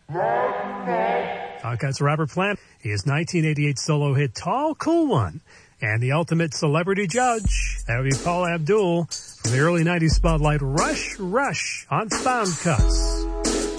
That's Robert Plant. His 1988 solo hit, Tall Cool One. And the ultimate celebrity judge, that would be Paula Abdul from the early 90s spotlight, Rush Rush on Sound Cuts.